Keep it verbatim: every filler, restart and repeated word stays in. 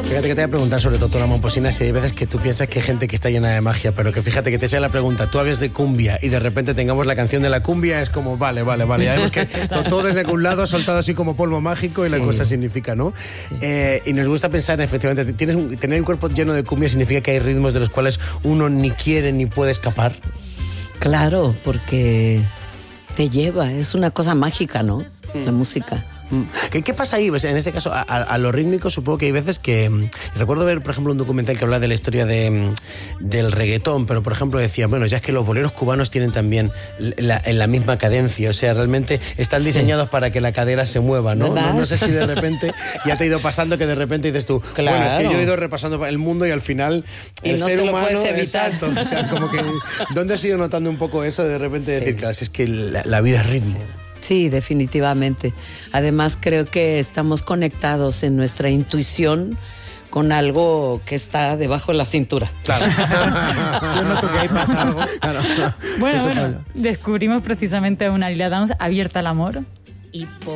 Fíjate que te voy a preguntar sobre Totó la Momposina si hay veces que tú piensas que hay gente que está llena de magia, pero que fíjate que te sea la pregunta, tú hablas de cumbia y de repente tengamos la canción de la cumbia, es como vale, vale, vale. Ya vemos que Totó desde un lado ha soltado así como polvo mágico y sí. La cosa significa, ¿no? Sí. Eh, y nos gusta pensar, efectivamente, tienes un, tener el cuerpo lleno de cumbia significa que hay ritmos de los cuales uno ni quiere ni puede escapar. Claro, porque te lleva, es una cosa mágica, ¿no? Mm. La música. ¿Qué, ¿Qué pasa ahí? Pues en este caso, a, a lo rítmico supongo que hay veces que... Recuerdo ver, por ejemplo, un documental que habla de la historia de, del reggaetón, pero, por ejemplo, decía, bueno, ya es que los boleros cubanos tienen también la, la misma cadencia, o sea, realmente están diseñados sí. para que la cadera se mueva, ¿no? ¿no? No sé si de repente ya te ha ido pasando que de repente dices tú, claro. Bueno, es que yo he ido repasando el mundo y al final y el no ser te lo humano... puedes evitar. Exacto, o sea, como que... ¿Dónde has ido notando un poco eso de de repente sí. decir, claro, es que la, la vida es ritmo? Sí. Sí, definitivamente. Además, creo que estamos conectados en nuestra intuición con algo que está debajo de la cintura. Claro. Yo noto que ahí pasa algo. Claro. Bueno, bueno, descubrimos precisamente a una Lila Downs abierta al amor. Y por